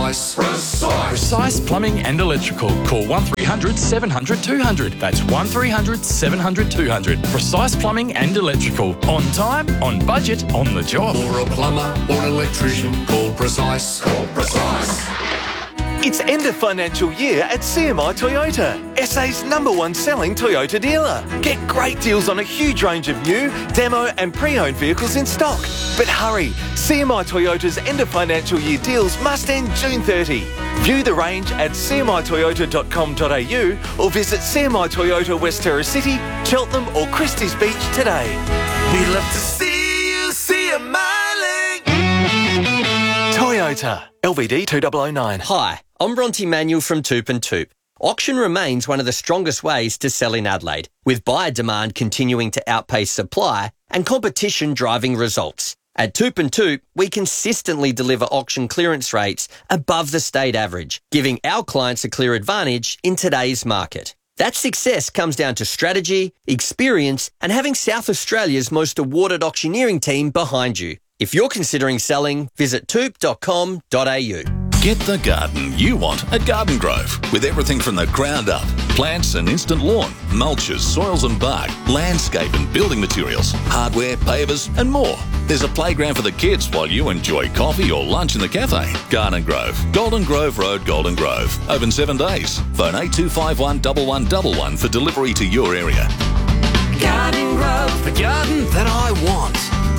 Precise. Precise Plumbing and Electrical. Call 1300 700 200. That's 1300 700 200. Precise Plumbing and Electrical. On time, on budget, on the job. For a plumber or an electrician, call Precise. Call Precise. It's end of financial year at CMI Toyota, SA's #1 selling Toyota dealer. Get great deals on a huge range of new, demo and pre-owned vehicles in stock. But hurry, CMI Toyota's end of financial year deals must end June 30. View the range at cmitoyota.com.au or visit CMI Toyota West Terrace City, Cheltenham or Christie's Beach today. We'd love to see you smiling. Toyota, LVD 2009. Hi, I'm Bronte Manuel from Toop and Toop. Auction remains one of the strongest ways to sell in Adelaide, with buyer demand continuing to outpace supply and competition driving results. At Toop and Toop, we consistently deliver auction clearance rates above the state average, giving our clients a clear advantage in today's market. That success comes down to strategy, experience, and having South Australia's most awarded auctioneering team behind you. If you're considering selling, visit toop.com.au. Get the garden you want at Garden Grove, with everything from the ground up. Plants and instant lawn, mulches, soils and bark, landscape and building materials, hardware, pavers and more. There's a playground for the kids while you enjoy coffee or lunch in the cafe. Garden Grove, Golden Grove Road, Golden Grove. Open 7 days. Phone 8251 1111 for delivery to your area. Garden Grove, the garden that I want.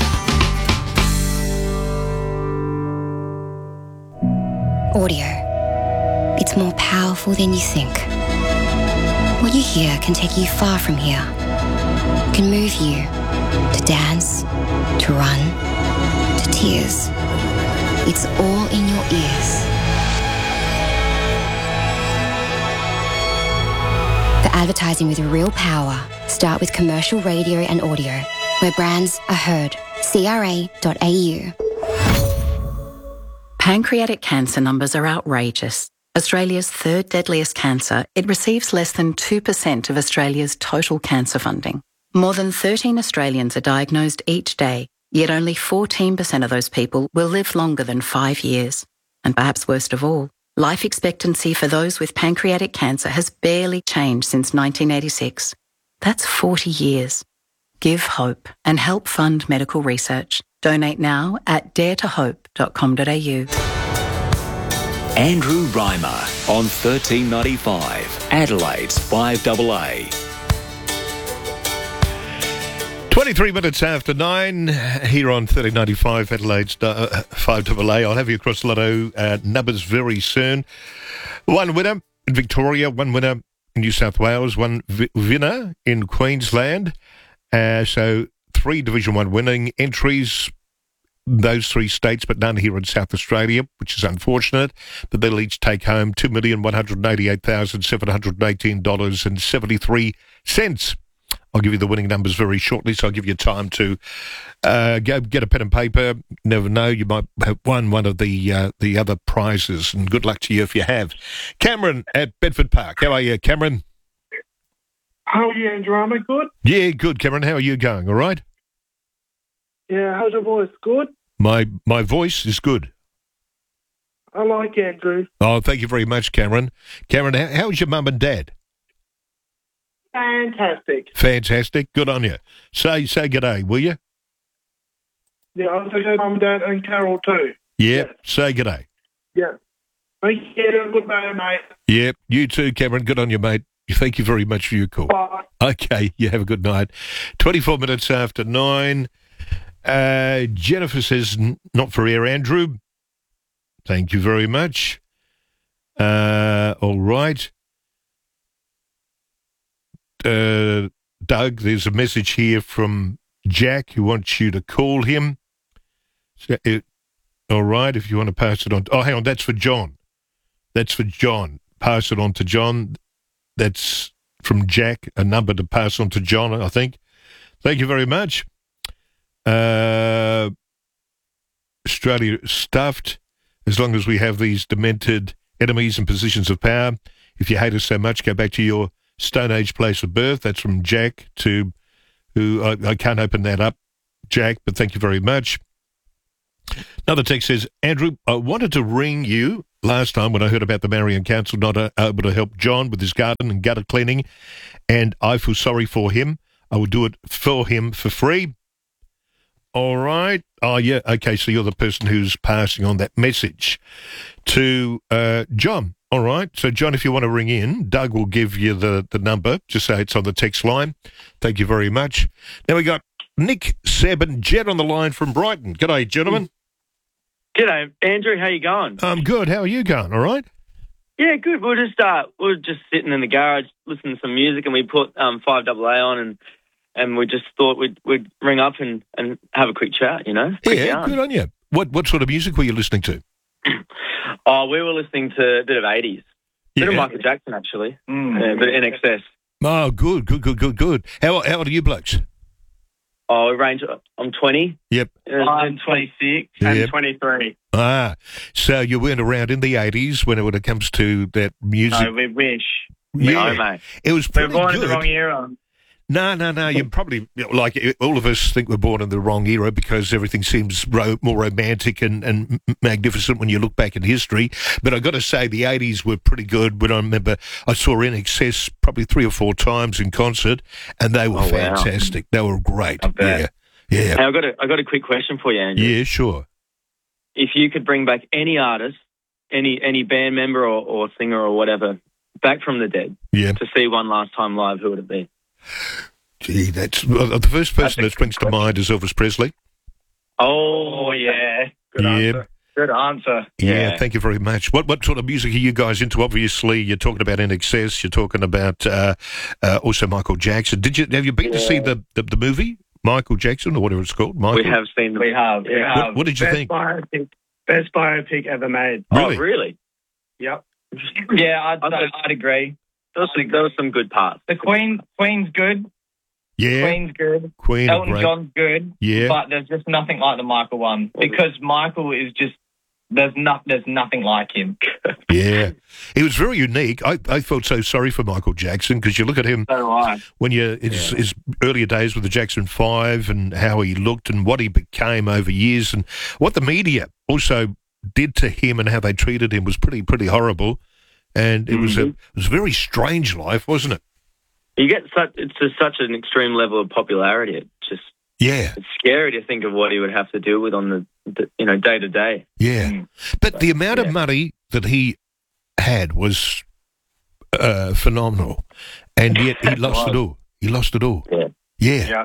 Audio. It's more powerful than you think. What you hear can take you far from here. Can move you to dance, to run, to tears. It's all in your ears. For advertising with real power, start with commercial radio and audio, where brands are heard. CRA.au. Pancreatic cancer numbers are outrageous. Australia's third deadliest cancer, it receives less than 2% of Australia's total cancer funding. More than 13 Australians are diagnosed each day, yet only 14% of those people will live longer than 5 years. And perhaps worst of all, life expectancy for those with pancreatic cancer has barely changed since 1986. That's 40 years. Give hope and help fund medical research. Donate now at daretohope.com.au. Andrew Reimer on 1395, Adelaide's 5AA. 23 minutes after 9 here on 1395, Adelaide's 5AA. I'll have you across the lotto numbers very soon. One winner in Victoria, one winner in New South Wales, one winner in Queensland. So 3 Division 1 winning entries, those 3 states, but none here in South Australia, which is unfortunate. But they'll each take home $2,188,718.73. I'll give you the winning numbers very shortly, so I'll give you time to go get a pen and paper. Never know, you might have won one of the other prizes, and good luck to you if you have. Cameron at Bedford Park. How are you, Cameron? How are you, Andrew? Am I good? Yeah, good, Cameron. How are you going? All right? Yeah, how's your voice? Good? My voice is good. I like Andrew. Oh, thank you very much, Cameron. Cameron, how's your mum and dad? Fantastic. Fantastic. Good on you. Say g'day, will you? Yeah, I'll say good, Mum and Dad, and Carol too. Yep, say g'day. Yeah. Thank you. Good day, mate. Yep, you too, Cameron. Good on you, mate. Thank you very much for your call. Bye. Okay, you have a good night. 24 minutes after 9. Jennifer says, not for air, Andrew. Thank you very much. All right. Doug, there's a message here from Jack who wants you to call him. All right, if you want to pass it on. Oh, hang on, that's for John. That's for John. Pass it on to John. That's from Jack, a number to pass on to John, I think. Thank you very much. Australia stuffed, as long as we have these demented enemies in positions of power. If you hate us so much, go back to your Stone Age place of birth. That's from Jack to who I can't open that up, Jack, but thank you very much. Another text says, Andrew, I wanted to ring you last time when I heard about the Marion Council not able to help John with his garden and gutter cleaning, and I feel sorry for him. I will do it for him for free. All right. Oh, yeah. Okay, so you're the person who's passing on that message to John. All right. So, John, if you want to ring in, Doug will give you the number. Just say it's on the text line. Thank you very much. Now we got Nick, Seb and Jed on the line from Brighton. G'day, gentlemen. G'day, Andrew. How you going? I'm good. How are you going? All right? Yeah, good. We were just sitting in the garage listening to some music, and we put 5AA on, and we just thought we'd ring up and have a quick chat, you know? Yeah, good on you. What sort of music were you listening to? Oh, we were listening to a bit of 80s. A bit of Michael Jackson, actually. Yeah, a bit of NXS. Oh, good. How old are you blokes? Oh, range. I'm 20. Yep. I'm 26 and 23. Ah, so you weren't around in the 80s when it comes to that music? No, we wish. Yeah. No, mate. It was pretty We're born good. in the wrong era. No. You probably, like all of us think we're born in the wrong era because everything seems more romantic and magnificent when you look back in history. But I've got to say the 80s were pretty good. When I remember I saw INXS probably 3 or 4 times in concert, and they were fantastic. Wow. They were great. Yeah. Hey, I got a quick question for you, Andrew. Yeah, sure. If you could bring back any artist, any band member or singer or whatever, back from the dead to see one last time live, who would it be? Gee, that's the first person that springs to mind is Elvis Presley. Oh, yeah. Good answer. Good answer. Yeah, thank you very much. What sort of music are you guys into? Obviously, you're talking about NXS. You're talking about also Michael Jackson. Have you been to see the movie Michael Jackson or whatever it's called? Michael? We have seen them. We have. What did you think? Best biopic ever made. Really? Oh, really? Yep. Yeah, I'd agree. There was some good parts. The Queen's good. Yeah. Queen's good. Queen, Elton great. John's good. Yeah. But there's just nothing like the Michael one because Michael is just there's nothing like him. Yeah, he was very unique. I felt so sorry for Michael Jackson because you look at him when his earlier days with the Jackson 5 and how he looked and what he became over years and what the media also did to him and how they treated him was pretty horrible. And it was a very strange life, wasn't it? You get such an extreme level of popularity. It's scary to think of what he would have to deal with on the day to day. Yeah, but the amount of money that he had was phenomenal, and yet he lost it all. He lost it all. Yeah.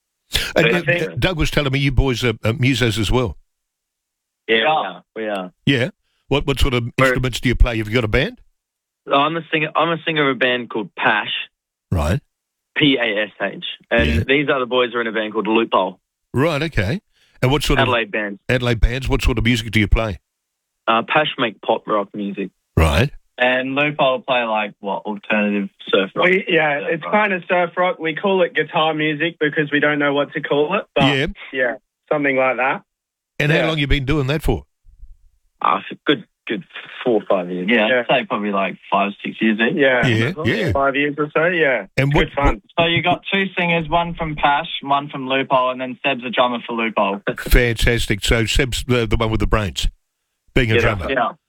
And Doug was telling me you boys are musos as well. Yeah, we are. Yeah. What sort of instruments do you play? Have you got a band? I'm a singer of a band called Pash. Right. PASH. And these other boys are in a band called Loophole. Right, okay. And what sort Adelaide bands. Adelaide bands. What sort of music do you play? Pash make pop rock music. Right. And Loophole play alternative surf rock. It's kind of surf rock. We call it guitar music because we don't know what to call it. But yeah, something like that. And how long you been doing that for? Good 4 or 5 years. Yeah, I'd say probably 5 or 6 years. Yeah. 5 years or so. Yeah. And good fun. So you got 2 singers, one from Pash, one from Loophole, and then Seb's a drummer for Loophole. Fantastic. So Seb's the one with the brains, being a drummer.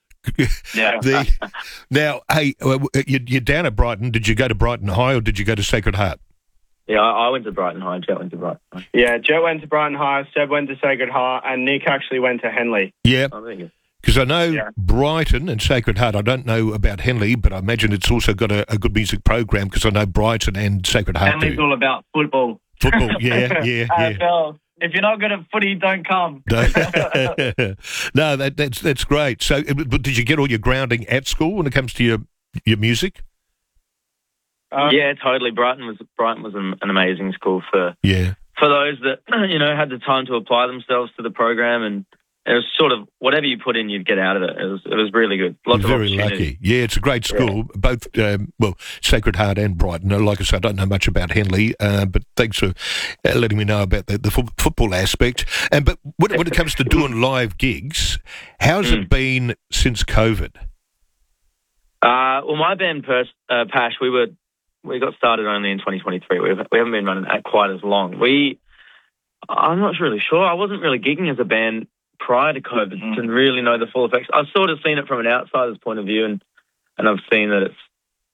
Yeah. Now, hey, you're down at Brighton. Did you go to Brighton High or did you go to Sacred Heart? Yeah, I went to Brighton High. Jet went to Brighton High. Yeah, Jet went to Brighton High, Seb went to Sacred Heart, and Nick actually went to Henley. Yeah. Oh, there you go. Because I know Brighton and Sacred Heart, I don't know about Henley, but I imagine it's also got a good music program because I know Brighton and Sacred Heart Henley's all about football. Football, yeah. AFL. If you're not good at footy, don't come. No, that's great. So, but did you get all your grounding at school when it comes to your music? Yeah, totally. Brighton was an amazing school for those that had the time to apply themselves to the program, and it was sort of whatever you put in, you'd get out of it. It was really good. Lots of opportunity. Very lucky. Yeah, it's a great school. Both Sacred Heart and Brighton. Like I said, I don't know much about Henley, but thanks for letting me know about the football aspect. But when it comes to doing live gigs, how's it been since COVID? Well, my band Pash, we got started only in 2023. We haven't been running quite as long. I'm not really sure. I wasn't really gigging as a band prior to COVID to really know the full effects. I've sort of seen it from an outsider's point of view, and I've seen that it's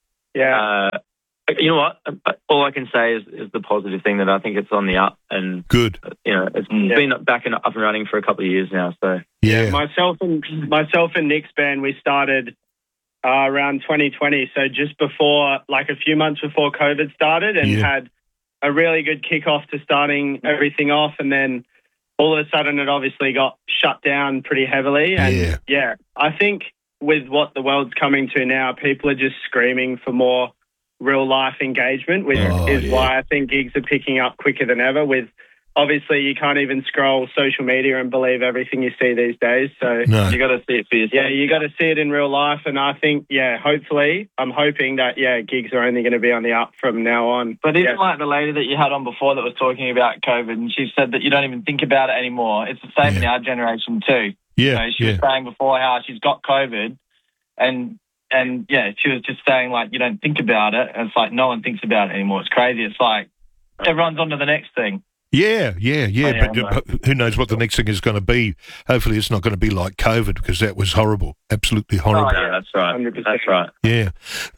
you know what? All I can say is the positive thing that I think it's on the up, and good. It's been back and up and running for a couple of years now. So myself and Nick's band, we started around 2020, so just before, like a few months before COVID started, and had a really good kickoff to starting everything off, and then all of a sudden it obviously got shut down pretty heavily. And I think with what the world's coming to now, people are just screaming for more real life engagement, which is why I think gigs are picking up quicker than ever. With obviously you can't even scroll social media and believe everything you see these days. So you got to see it for yourself. Yeah, you got to see it in real life. And I think, hopefully, I'm hoping that, gigs are only going to be on the up from now on. But even like the lady that you had on before that was talking about COVID, and she said that you don't even think about it anymore. It's the same in our generation too. Yeah. She was saying before how she's got COVID, and she was just saying, like, you don't think about it. And it's like no one thinks about it anymore. It's crazy. It's like everyone's on to the next thing. Yeah. But who knows what the next thing is going to be? Hopefully it's not going to be like COVID, because that was horrible. Absolutely horrible. Oh, yeah, that's right. 100%. That's right. Yeah.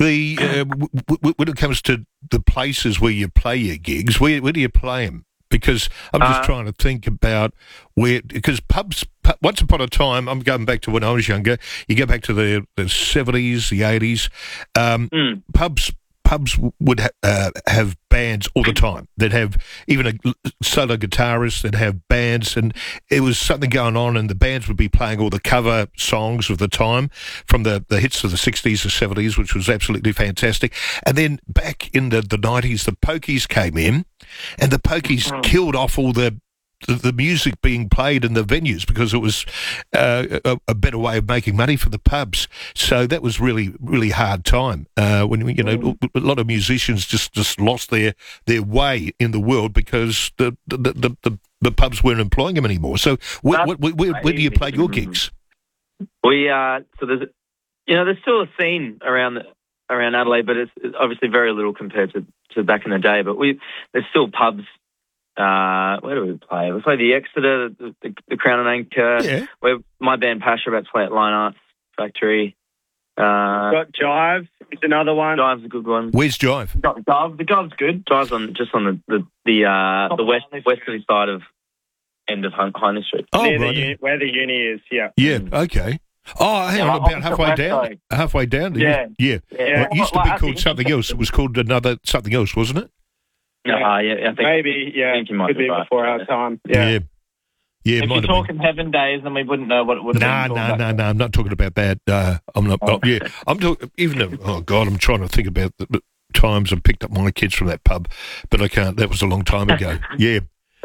When it comes to the places where you play your gigs, where do you play them? Because I'm just trying to think about because pubs, once upon a time, I'm going back to when I was younger, you go back to the 70s, the 80s, pubs would have bands all the time. They'd have even a solo guitarist, they'd have bands, and it was something going on, and the bands would be playing all the cover songs of the time from the hits of the 60s or 70s, which was absolutely fantastic. And then back in the 90s, the Pokies came in, and the Pokies killed off all the music being played in the venues, because it was a better way of making money for the pubs. So that was really, really hard time when a lot of musicians just lost their way in the world because the pubs weren't employing them anymore. So where do you play your gigs? We so there's still a scene around Adelaide, but it's obviously very little compared to back in the day. But there's still pubs. Where do we play? We play the Exeter, the Crown and Anchor. Where my band Pasha about to play at Line Arts Factory. Got Jive. It's another one. Jive's a good one. Where's Jive? The Jive's good. Jive's on the westerly side of end of Highness Street. Oh, where the uni is. Yeah. Yeah. Okay. Oh, hang on, about halfway down. Halfway down. Yeah. Well, it used to be called something else. It was called another something else, wasn't it? I think maybe. Yeah. I think you might could be right. before our time. Yeah. If you're talking Heaven Days, then we wouldn't know what it would have been. No. I'm not talking about that. I'm not. I'm talking. Even though, I'm trying to think about the times I picked up my kids from that pub, but I can't. That was a long time ago. Yeah.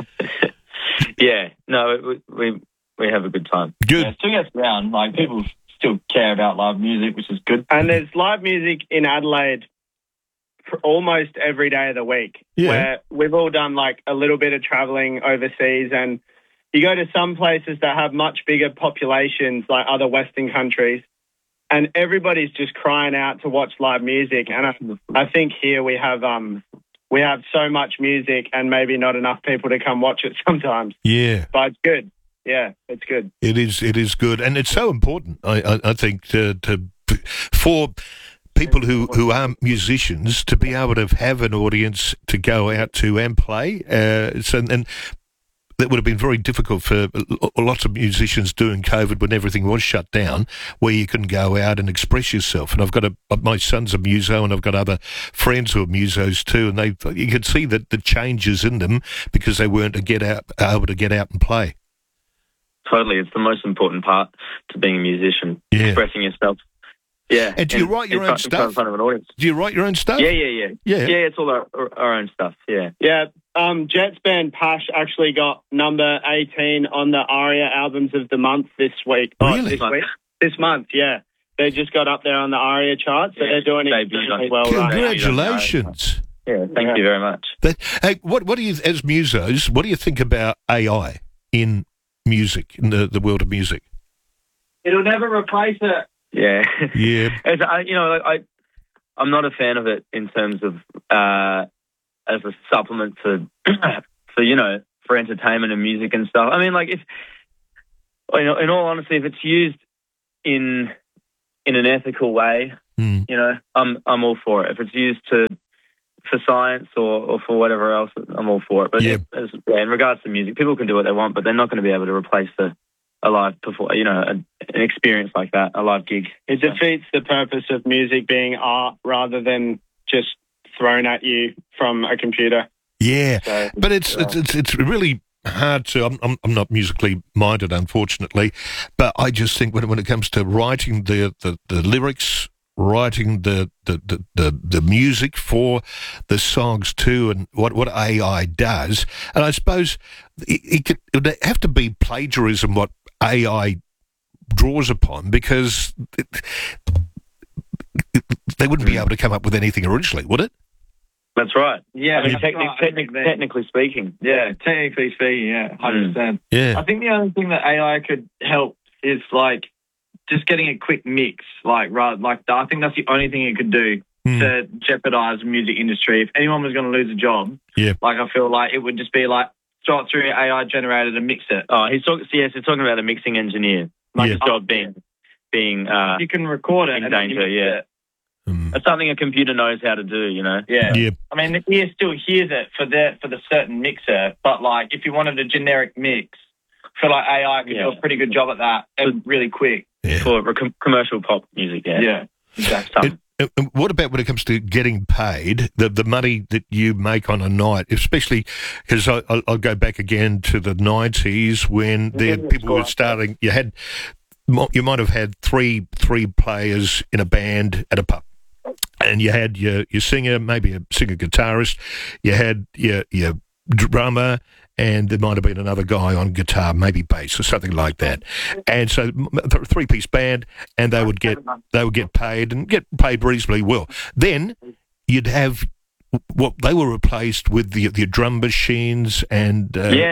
Yeah. No, we have a good time. Good. Yeah, it still gets around. Like, people still care about live music, which is good. And there's live music in Adelaide almost every day of the week. Yeah. Where we've all done like a little bit of traveling overseas, and you go to some places that have much bigger populations, like other Western countries, and everybody's just crying out to watch live music. And I think here we have so much music and maybe not enough people to come watch it sometimes. Yeah. But it's good. Yeah, it's good. It is good, and it's so important. I think for people who are musicians to be able to have an audience to go out to and play. And that would have been very difficult for lots of musicians doing COVID when everything was shut down, where you couldn't go out and express yourself. And I've got my son's a muso, and I've got other friends who are musos too, and you could see that the changes in them because they weren't able to get out and play. Totally, it's the most important part to being a musician, expressing yourself. Yeah. And do you write your own stuff? In front of an audience. Do you write your own stuff? Yeah. Yeah, it's all our own stuff, yeah. Yeah, Jet's band Pash actually got number 18 on the ARIA Albums of the Month this week. Really? This month, yeah. They just got up there on the ARIA chart, so they're doing it really well. Congratulations. Yeah, thank you very much. Hey, what do you, as musos, what do you think about AI in music, in the world of music? It'll never replace it. Yeah. Yeah. I'm not a fan of it in terms of as a supplement for entertainment and music and stuff. I mean, like, in all honesty, if it's used in an ethical way, you know, I'm all for it. If it's used for science or for whatever else, I'm all for it. But in regards to music, people can do what they want, but they're not going to be able to replace a live an experience like that, a live gig. It defeats the purpose of music being art rather than just thrown at you from a computer. Yeah, so, but it's really hard to. I'm not musically minded, unfortunately, but I just think when it comes to writing the lyrics, writing the music for the songs too, and what AI does, and I suppose it would have to be plagiarism what AI draws upon, because they wouldn't be able to come up with anything originally, would it? That's right. Yeah, I mean, technically speaking. Yeah, technically speaking, 100%. Yeah. I think the only thing that AI could help is like just getting a quick mix. I think that's the only thing it could do to jeopardize the music industry. If anyone was going to lose a job, like I feel like it would just be like throw it through AI generated and mix it. Oh, he's talking about a mixing engineer. Like his job being you can record it in danger. Yeah. It's something a computer knows how to do, you know. Yeah. I mean, the ear still hears it for the certain mixer, but like if you wanted a generic mix, I feel like AI could do a pretty good job at that and really quick for commercial pop music. Yeah, exactly. What about when it comes to getting paid, the money that you make on a night, especially because I'll go back again to the 90s when people were starting. You might have had three players in a band at a pub, and you had your singer, maybe a singer-guitarist, you had your drummer, and there might have been another guy on guitar, maybe bass or something like that. And so three-piece band, and they would get paid and get paid reasonably well. Then you'd have what they were replaced with the drum machines and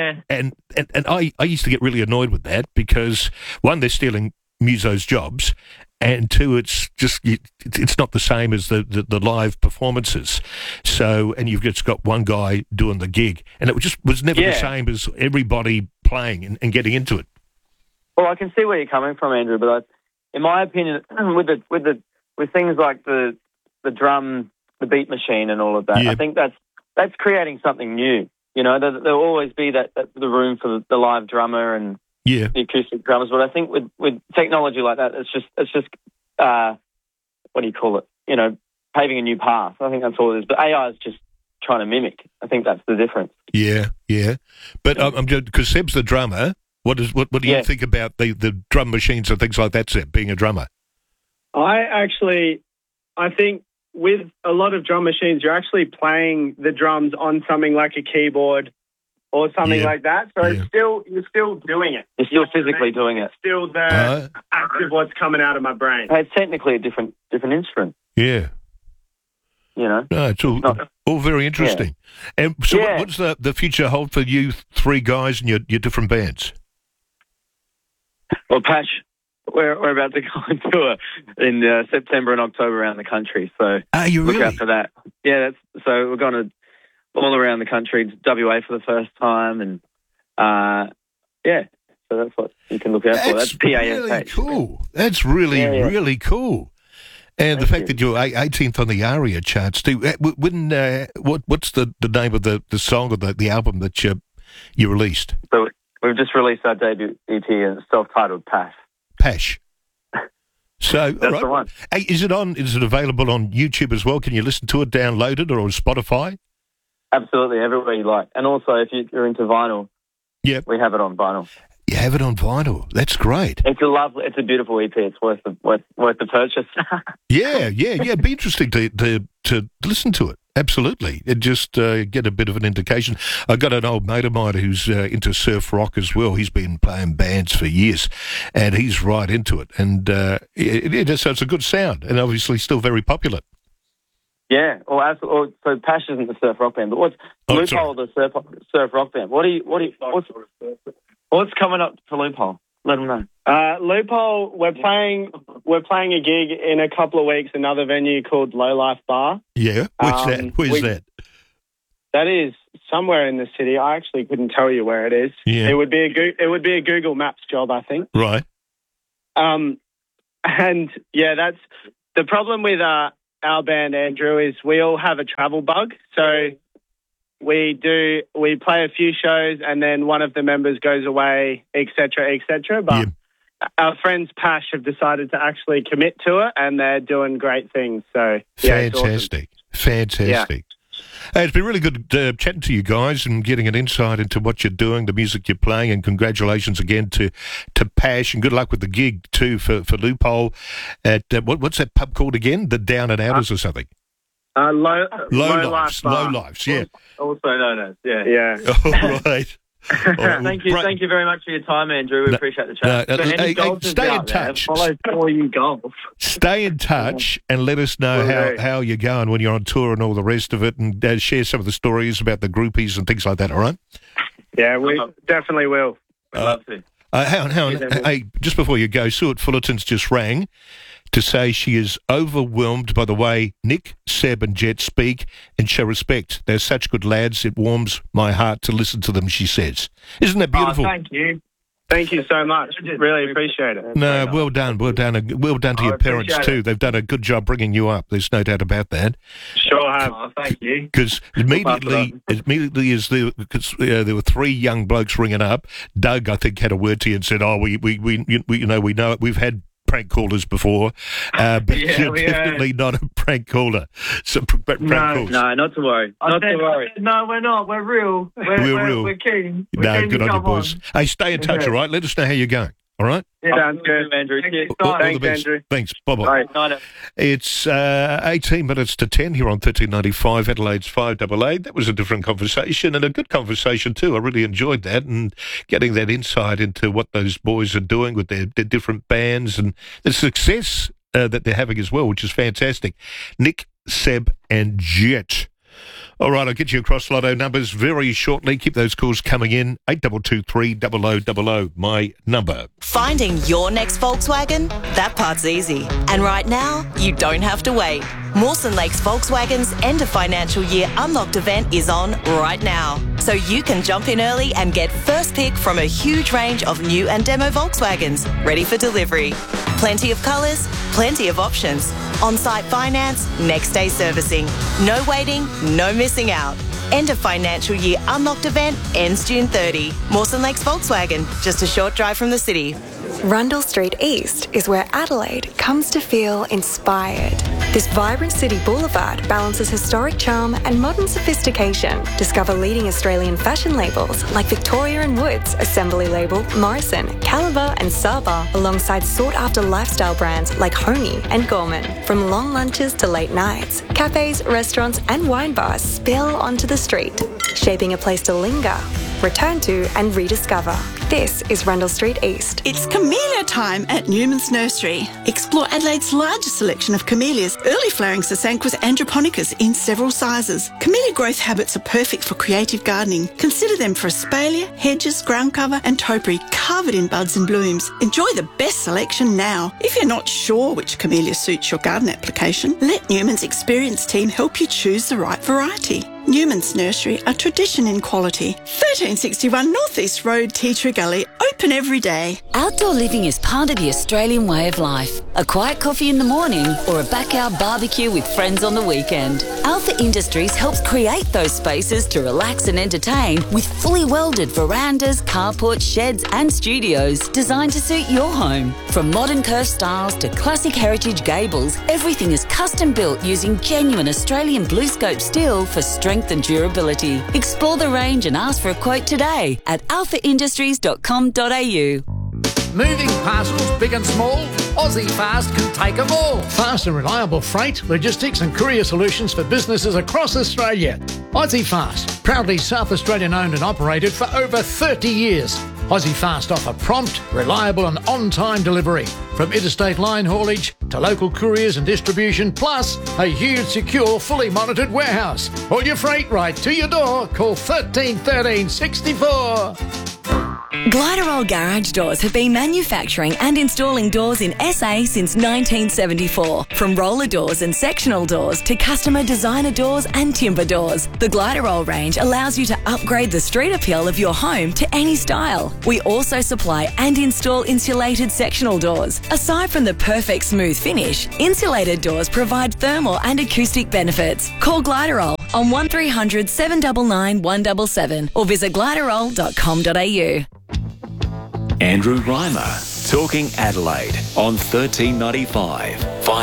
I used to get really annoyed with that because one, they're stealing musos' jobs, and two, it's not the same as the live performances. So, and you've just got one guy doing the gig, and it was never the same as everybody playing and getting into it. Well, I can see where you're coming from, Andrew, but in my opinion, with things like the drum, the beat machine, and all of that, I think that's creating something new. You know, there'll always be the room for the live drummer and the acoustic drummers, but I think with technology like that, it's just what do you call it? You know, paving a new path. I think that's all it is. But AI is just trying to mimic. I think that's the difference. Yeah. But because Seb's the drummer, what do you think about the drum machines and things like that, Seb, being a drummer? I think with a lot of drum machines, you're actually playing the drums on something like a keyboard or something like that. So you're still doing it. You're still physically doing it. It's still the act of what's coming out of my brain. It's technically a different instrument. Yeah. You know? No, it's all very interesting. Yeah. And so what's the future hold for you three guys and your different bands? Well, Pash, we're about to go on tour in September and October around the country. So look out for that. Yeah, so we're going to all around the country, WA for the first time, and so that's what you can look out for. That's PASH. Really cool. That's really cool. And the fact that you're 18th on the ARIA charts too. What's the name of the song or the album that you released? So we've just released our debut EP, and it's self-titled Pash. Pash. So that's the one. Hey, is it available on YouTube as well? Can you listen to it, download it, or on Spotify? Absolutely, everywhere you like. And also, if you're into vinyl, we have it on vinyl. You have it on vinyl. That's great. It's a beautiful EP. It's worth the purchase. Yeah. It'd be interesting to listen to it. Absolutely. And just get a bit of an indication. I've got an old mate of mine who's into surf rock as well. He's been playing bands for years, and he's right into it. And so it's a good sound, and obviously still very popular. Yeah. So Pash isn't the surf rock band, but what's Loophole, the surf rock band? What's coming up for Loophole? Let them know. Loophole, we're playing a gig in a couple of weeks, another venue called Low Life Bar. Yeah, where's that? That is somewhere in the city. I actually couldn't tell you where it is. Yeah. It would be a Google Maps job, I think. Right. And yeah, that's the problem with our band, Andrew, is we all have a travel bug. So we play a few shows and then one of the members goes away, etc., etc. But our friends Pash have decided to actually commit to it, and they're doing great things. So yeah, fantastic, fantastic. Hey, it's been really good chatting to you guys and getting an insight into what you're doing, the music you're playing, and congratulations again to Pash, and good luck with the gig too for Loophole at what's that pub called again? The Down and Outers or something? Low Lives, yeah. Also known as, yeah. All right. Thank you very much for your time, Andrew. We appreciate the chat. Stay in touch. Follow For You Golf. Stay in touch and let us know how you're going when you're on tour and all the rest of it, and share some of the stories about the groupies and things like that, all right? Yeah, we definitely will. I'd love to. Hang on. Hey, just before you go, Stuart Fullerton's just rang to say she is overwhelmed by the way Nick, Seb and Jet speak and show respect. They're such good lads. It warms my heart to listen to them, she says. Isn't that beautiful? Thank you. Thank you so much. Really appreciate it. No, well done. Well done to your parents too. They've done a good job bringing you up. There's no doubt about that. Sure have. Thank you. Because immediately as there were three young blokes ringing up. Doug, I think, had a word to you and said, "Oh, we know it. We've had prank callers before, but you're definitely not a prank caller." So prank calls. No, not to worry. Not to worry. No, we're not. We're real. We're real. We're keen. Good on you, boys. Hey, stay in touch, all right? Let us know how you're going. All right? Yeah, sounds good, Andrew. Thanks, Andrew. Thanks. Bye-bye. Bye. It's 18 minutes to 10 here on 1395 Adelaide's 5AA. That was a different conversation and a good conversation too. I really enjoyed that and getting that insight into what those boys are doing with their different bands and the success that they're having as well, which is fantastic. Nick, Seb and Jet. All right, I'll get you across Lotto numbers very shortly. Keep those calls coming in. 8223 0000, my number. Finding your next Volkswagen? That part's easy. And right now, you don't have to wait. Mawson Lakes Volkswagen's end of financial year unlocked event is on right now. So you can jump in early and get first pick from a huge range of new and demo Volkswagens ready for delivery. Plenty of colours, plenty of options. On-site finance, next day servicing. No waiting, no missing out. End of financial year unlocked event ends June 30. Mawson Lakes Volkswagen, just a short drive from the city. Rundle Street East is where Adelaide comes to feel inspired. This vibrant city boulevard balances historic charm and modern sophistication. Discover leading Australian fashion labels like Victoria & Woods, Assembly Label, Morrison, Caliber and Saba, alongside sought-after lifestyle brands like Honey and Gorman. From long lunches to late nights, cafes, restaurants and wine bars spill onto the street, shaping a place to linger, return to and rediscover. This is Rundle Street East. It's camellia time at Newman's Nursery. Explore Adelaide's largest selection of camellias, early flowering Sasanquas androponicas in several sizes. Camellia growth habits are perfect for creative gardening. Consider them for espalier, hedges, ground cover and topiary covered in buds and blooms. Enjoy the best selection now. If you're not sure which camellia suits your garden application, let Newman's experienced team help you choose the right variety. Newman's Nursery, a tradition in quality. 1361 North East Road, Tea Tree Gully, open every day. Outdoor living is part of the Australian way of life. A quiet coffee in the morning or a backyard barbecue with friends on the weekend. Alpha Industries helps create those spaces to relax and entertain with fully welded verandas, carports, sheds and studios designed to suit your home. From modern curved styles to classic heritage gables, everything is custom built using genuine Australian BlueScope steel for strength and durability. Explore the range and ask for a quote today at alphaindustries.com.au. Moving parcels, big and small, Aussie Fast can take them all. Fast and reliable freight, logistics and courier solutions for businesses across Australia. Aussie Fast, proudly South Australian owned and operated for over 30 years. Aussie Fast offer prompt, reliable and on-time delivery. From interstate line haulage to local couriers and distribution, plus a huge, secure, fully monitored warehouse. All your freight right to your door. Call 13 13 64. Gliderol Garage Doors have been manufacturing and installing doors in SA since 1974. From roller doors and sectional doors to customer designer doors and timber doors, the Gliderol range allows you to upgrade the street appeal of your home to any style. We also supply and install insulated sectional doors. Aside from the perfect smooth finish, insulated doors provide thermal and acoustic benefits. Call Gliderol on 1300 799 177 or visit gliderol.com.au. Andrew Reimer, talking Adelaide on 1395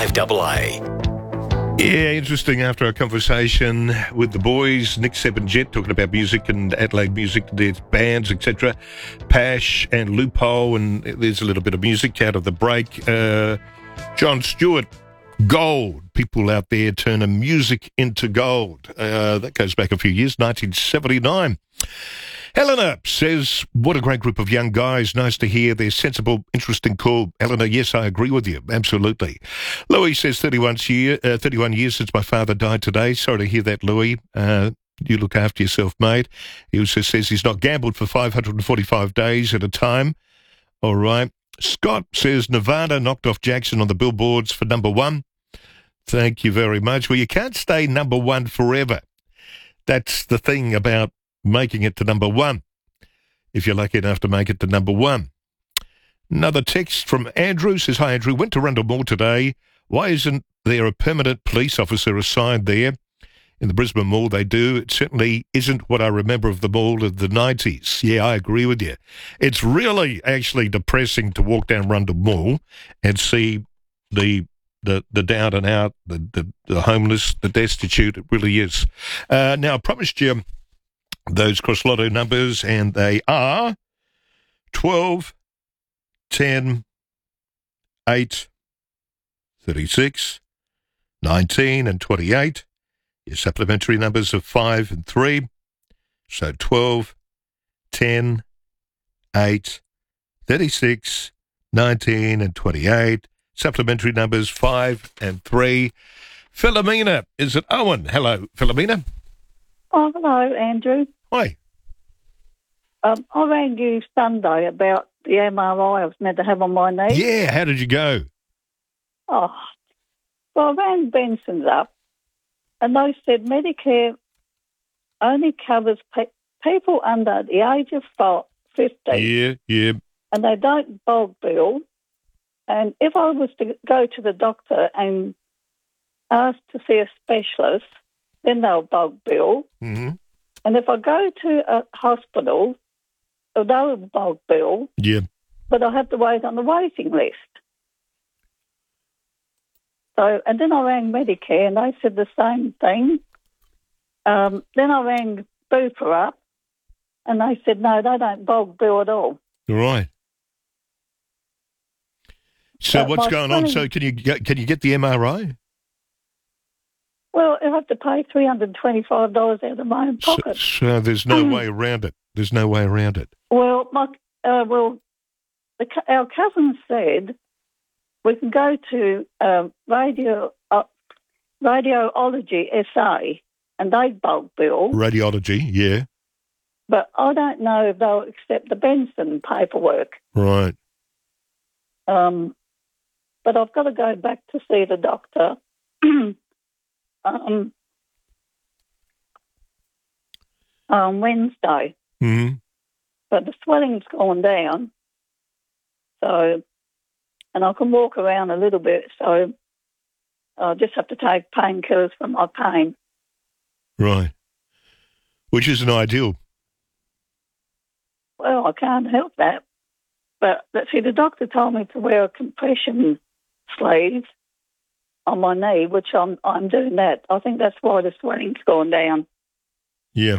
5AA. Yeah, interesting. After our conversation with the boys, Nick, Seb and Jet, talking about music and Adelaide music, their bands, etc. Pash and Loophole, and there's a little bit of music out of the break. John Stewart, gold. People out there turning music into gold. That goes back a few years, 1979. Eleanor says, what a great group of young guys. Nice to hear. They're sensible, interesting, cool. Eleanor, yes, I agree with you. Absolutely. Louis says, 31 years since my father died today. Sorry to hear that, Louis. You look after yourself, mate. He also says he's not gambled for 545 days at a time. All right. Scott says, Nevada knocked off Jackson on the billboards for number one. Thank you very much. Well, you can't stay number one forever. That's the thing about making it to number one, if you're lucky enough to make it to number one. Another text from Andrew says, hi, Andrew. Went to Rundle Mall today. Why isn't there a permanent police officer assigned there? In the Brisbane Mall, they do. It certainly isn't what I remember of the mall of the 90s. Yeah, I agree with you. It's really actually depressing to walk down Rundle Mall and see the down and out, the homeless, the destitute. It really is. Now, I promised you those Cross Lotto numbers, and they are 12, 10, 8, 36, 19 and 28. Your supplementary numbers of 5 and 3. So 12, 10, 8, 36, 19 and 28. Supplementary numbers 5 and 3. Philomena, is it Owen? Hello, Philomena. Oh, hello, Andrew. Hi. I rang you Sunday about the MRI I was meant to have on my knee. Yeah, how did you go? Oh, well, I rang Benson's up, and they said Medicare only covers people under the age of 50. Yeah. And they don't bulk bill. And if I was to go to the doctor and ask to see a specialist, then they'll bulk bill. Mm-hmm. And if I go to a hospital, they'll bulk bill. Yeah. But I have to wait on the waiting list. So, and then I rang Medicare and they said the same thing. Then I rang Bupa up and they said, no, they don't bulk bill at all. Right. So what's going on? So can you get the MRI? Well, I have to pay $325 out of my own pocket. So there's no way around it. There's no way around it. Well, our cousin said we can go to Radiology SA and they bulk bill. Radiology, yeah. But I don't know if they'll accept the Benson paperwork. Right. But I've got to go back to see the doctor. On Wednesday. Mm-hmm. But the swelling's gone down. So, and I can walk around a little bit, so I'll just have to take painkillers for my pain. Right. Which isn't ideal. Well, I can't help that. But see, the doctor told me to wear a compression sleeve on my knee, which I'm doing that. I think that's why the swelling's gone down. Yeah.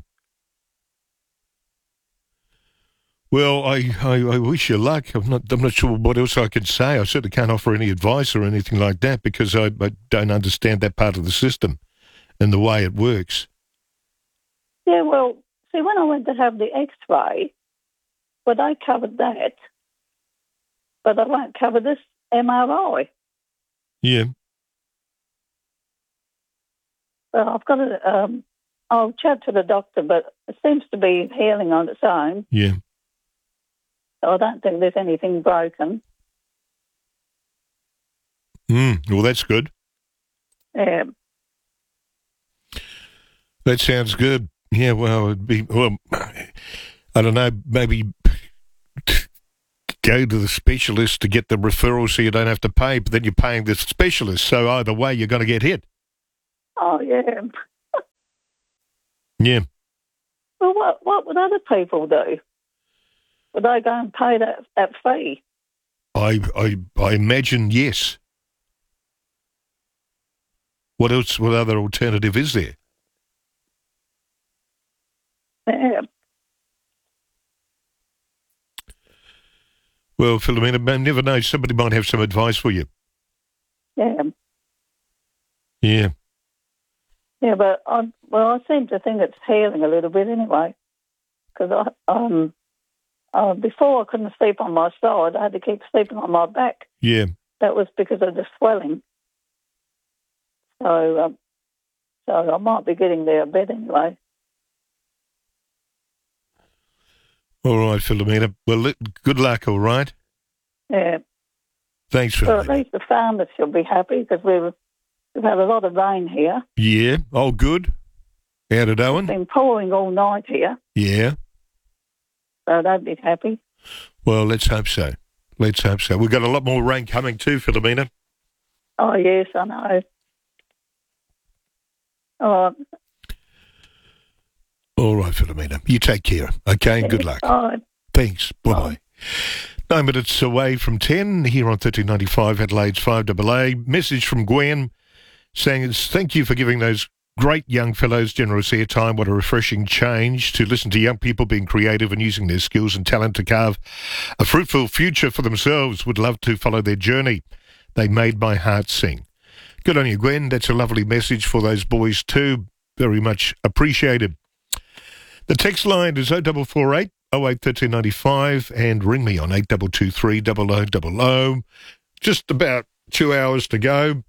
Well, I wish you luck. I'm not sure what else I can say. I certainly can't offer any advice or anything like that because I don't understand that part of the system and the way it works. Yeah, well, see, when I went to have the X-ray, well, they covered that, but they won't cover this MRI. Yeah. Well, I've got to. I'll chat to the doctor, but it seems to be healing on its own. Yeah. I don't think there's anything broken. Well, that's good. Yeah. That sounds good. Yeah, well, it'd be, well, I don't know, maybe go to the specialist to get the referral so you don't have to pay, but then you're paying the specialist, so either way you're going to get hit. Oh, yeah. Yeah. Well, what would other people do? Would they go and pay that fee? I imagine yes. What else? What other alternative is there? Yeah. Well, Philomena, I never know. Somebody might have some advice for you. Yeah. Yeah. Yeah, but I seem to think it's healing a little bit anyway. Because before I couldn't sleep on my side, I had to keep sleeping on my back. Yeah. That was because of the swelling. So I might be getting there a bit anyway. All right, Philomena. Well, good luck, all right? Yeah. Thanks, Philomena. So at least the farmers should be happy because we've had a lot of rain here. Yeah. Oh, good. Out at Owen? It's been pouring all night here. Yeah. So they'd be happy. Well, let's hope so. Let's hope so. We've got a lot more rain coming too, Philomena. Oh, yes, I know. Oh, all right, Philomena. You take care, okay? Good luck. Bye. Thanks. Bye-bye. 9 minutes away from 10 here on 1395 Adelaide's 5AA. Message from Gwen saying, thank you for giving those great young fellows generous airtime. What a refreshing change to listen to young people being creative and using their skills and talent to carve a fruitful future for themselves. Would love to follow their journey. They made my heart sing. Good on you, Gwen. That's a lovely message for those boys too. Very much appreciated. The text line is 0448 081395 and ring me on 8223 0000. Just about 2 hours to go.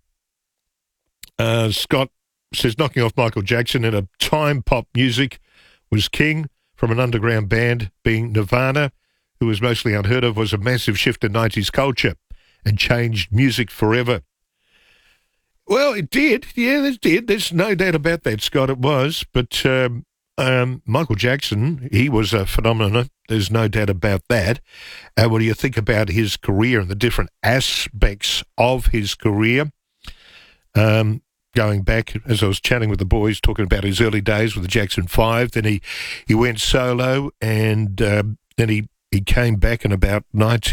Scott says knocking off Michael Jackson in a time pop music was king from an underground band, being Nirvana, who was mostly unheard of, was a massive shift in 90s culture and changed music forever. Well, it did. Yeah, it did. There's no doubt about that, Scott, it was. But Michael Jackson, he was a phenomenon. There's no doubt about that. When you think about his career and the different aspects of his career, going back, as I was chatting with the boys, talking about his early days with the Jackson 5, then he went solo, and then he came back in about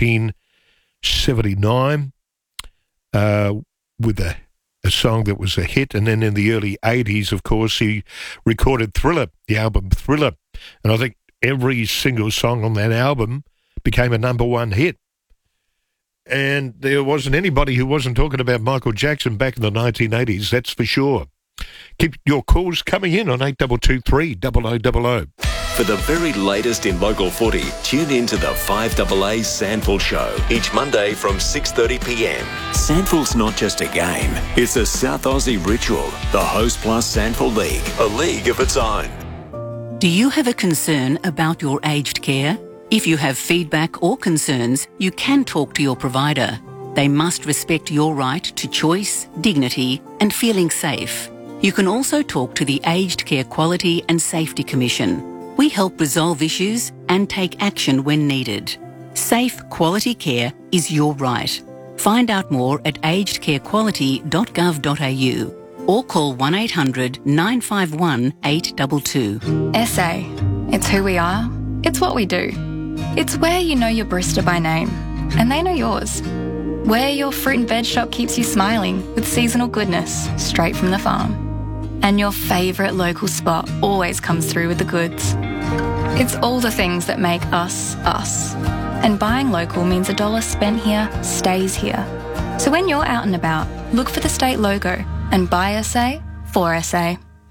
1979 with a song that was a hit, and then in the early 80s, of course, he recorded Thriller, the album Thriller, and I think every single song on that album became a #1 hit. And there wasn't anybody who wasn't talking about Michael Jackson back in the 1980s, that's for sure. Keep your calls coming in on 8223 0000. For the very latest in local footy, tune in to the 5AA Sandful Show each Monday from 6:30pm. Sandful's not just a game, it's a South Aussie ritual. The Host Plus Sandful League, a league of its own. Do you have a concern about your aged care? If you have feedback or concerns, you can talk to your provider. They must respect your right to choice, dignity, and feeling safe. You can also talk to the Aged Care Quality and Safety Commission. We help resolve issues and take action when needed. Safe, quality care is your right. Find out more at agedcarequality.gov.au or call 1800 951 822. SA. It's who we are. It's what we do. It's where you know your barista by name, and they know yours. Where your fruit and veg shop keeps you smiling with seasonal goodness straight from the farm. And your favourite local spot always comes through with the goods. It's all the things that make us, us. And buying local means $1 spent here stays here. So when you're out and about, look for the state logo and buy SA for SA.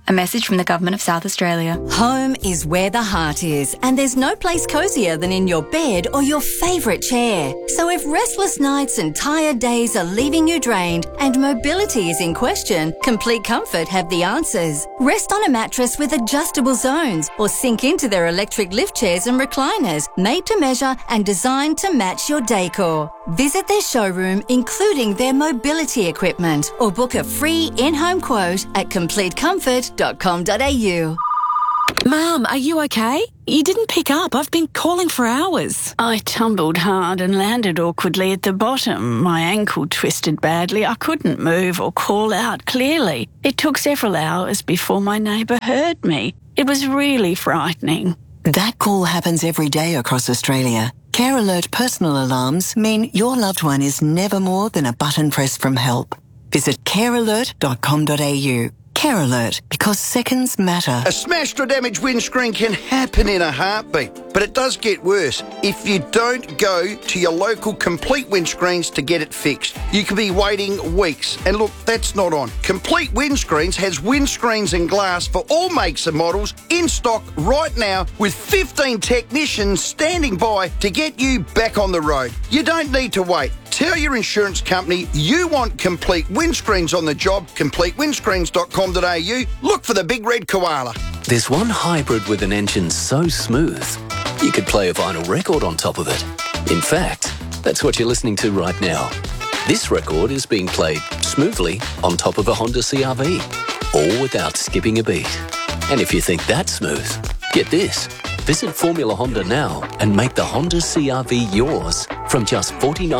A message from the Government of South Australia. Home is where the heart is, and there's no place cosier than in your bed or your favourite chair. So if restless nights and tired days are leaving you drained and mobility is in question, Complete Comfort have the answers. Rest on a mattress with adjustable zones or sink into their electric lift chairs and recliners, made to measure and designed to match your decor. Visit their showroom, including their mobility equipment, or book a free in-home quote at completecomfort.com.au. Mum, are you okay? You didn't pick up. I've been calling for hours. I tumbled hard and landed awkwardly at the bottom. My ankle twisted badly. I couldn't move or call out clearly. It took several hours before my neighbour heard me. It was really frightening. That call happens every day across Australia. Care Alert personal alarms mean your loved one is never more than a button press from help. Visit carealert.com.au. Care Alert, because seconds matter. A smashed or damaged windscreen can happen in a heartbeat, but it does get worse if you don't go to your local Complete Windscreens to get it fixed. You could be waiting weeks, and look, that's not on. Complete Windscreens has windscreens and glass for all makes and models in stock right now, with 15 technicians standing by to get you back on the road. You don't need to wait. Tell your insurance company you want Complete Windscreens on the job. CompleteWindscreens.com.au. Look for the big red koala. There's one hybrid with an engine so smooth, you could play a vinyl record on top of it. In fact, that's what you're listening to right now. This record is being played smoothly on top of a Honda CR-V, all without skipping a beat. And if you think that's smooth, get this. Visit Formula Honda now and make the Honda CR-V yours from just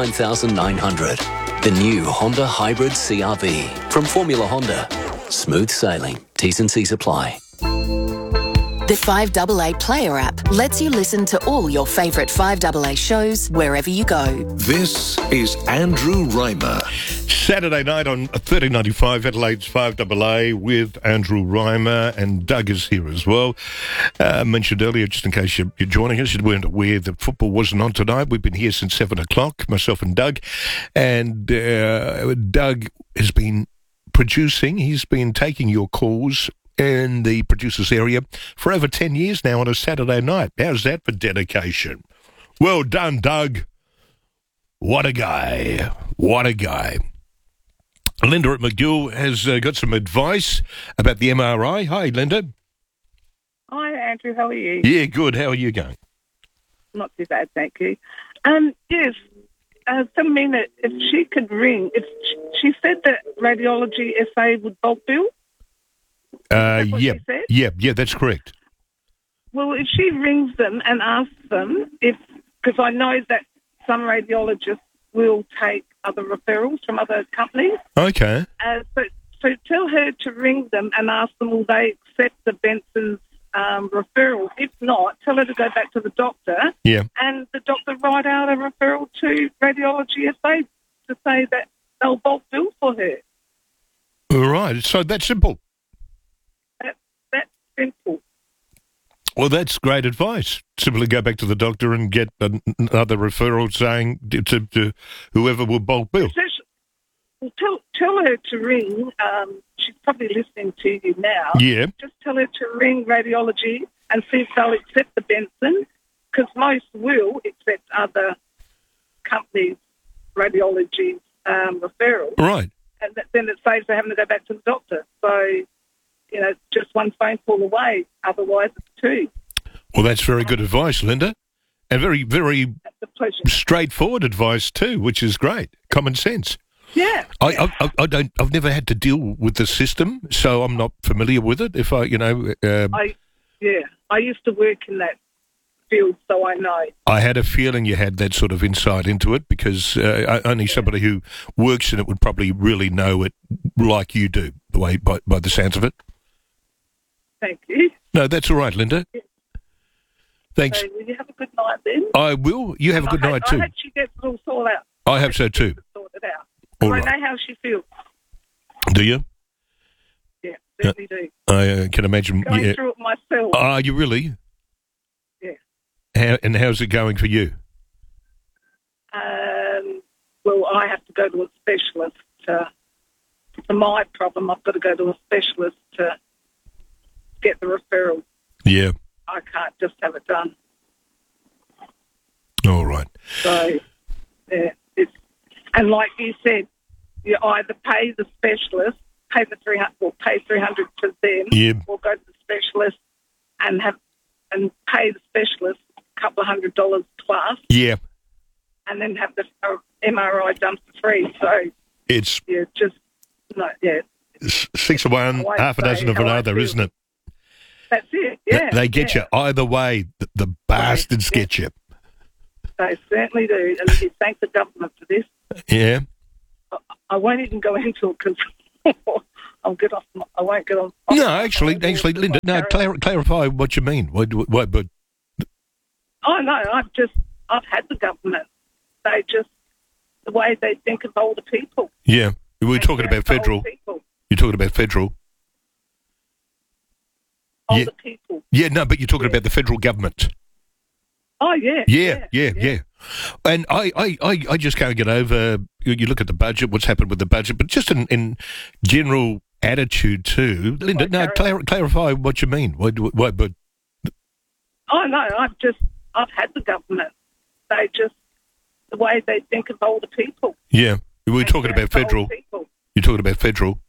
$49,900. The new Honda Hybrid CR-V from Formula Honda. Smooth sailing. T's and C's apply. The 5AA Player app lets you listen to all your favourite 5AA shows wherever you go. This is Andrew Reimer. Saturday night on 1395 Adelaide's 5AA with Andrew Reimer, and Doug is here as well. Mentioned earlier, just in case you're joining us, you weren't aware that football wasn't on tonight. We've been here since 7 o'clock, myself and Doug. And Doug has been producing, he's been taking your calls in the producers area for over 10 years now on a Saturday night. How's that for dedication? Well done, Doug. What a guy. What a guy. Linda at McGill has got some advice about the MRI. Hi, Linda. Hi, Andrew. How are you? Yeah, good. How are you going? Not too bad, thank you. Yes, Samina, if she could ring, she said that Radiology SA would bulk bill. Yeah, that's correct. Well, if she rings them and asks them because I know that some radiologists will take other referrals from other companies. Okay. So tell her to ring them and ask them, will they accept the Benson's referral? If not, tell her to go back to the doctor. Yeah. And the doctor write out a referral to Radiology SA to say that they'll bulk bill for her. All right. So that's simple. That's simple. Well, that's great advice. Simply go back to the doctor and get another referral saying to whoever will bulk bill. Well, tell her to ring. She's probably listening to you now. Yeah. Just tell her to ring Radiology and see if they'll accept the Benson, because most will accept other companies' radiology referrals. Right. And then it saves her having to go back to the doctor. So, just one phone call away. Otherwise, it's two. Well, that's very good advice, Linda. And very, very straightforward advice too, which is great. Common sense. Yeah. I've never had to deal with the system, so I'm not familiar with it. If I used to work in that field, so I know. I had a feeling you had that sort of insight into it, because only somebody who works in it would probably really know it like you do, by the sounds of it. Thank you. No, that's all right, Linda. Yeah. Thanks. So will you have a good night then? I will. You have a good night too. I hope she gets it all sorted out. I hope so too. Sorted out. All I right. know how she feels. Do you? Yeah, certainly do. I can imagine. Going through it myself. Are you really? Yeah. How's it going for you? Well, I have to go to a specialist. For my problem, I've got to go to a specialist to get the referral. Yeah. I can't just have it done. All right. So, yeah, and like you said, you either pay the specialist, pay the $300 to them, or go to the specialist and pay the specialist a couple of $100 plus. Yeah. And then have the MRI done for free. So it's 6 of one, half a dozen of another, isn't it? That's it. Yeah. They get you either way. The bastards get you. They certainly do, and you thank the government for this. Yeah. I won't even go into it because I'll get off. I won't get on. No, actually, Linda, no. Clarify what you mean. What? But. Oh no, I've had the government. They just the way they think of older people. Yeah, we're talking about federal. You're talking about federal. Older people. Yeah, no, but you're talking about the federal government. Oh, yeah. Yeah. And I just can't get over, you look at the budget, what's happened with the budget, but just in general attitude too. Linda, clarify what you mean. What? Oh, no, I've had the government. They just, the way they think of older people. Yeah, we're talking about federal. You're talking about federal.